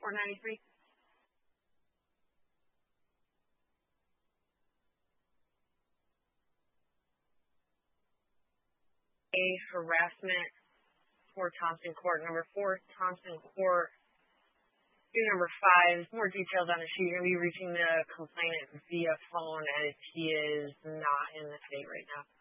493. A harassment for Thompson Court. Number 4, Thompson Court. Number 5, more details on the sheet. You're going to be reaching the complainant via phone as he is not in the state right now.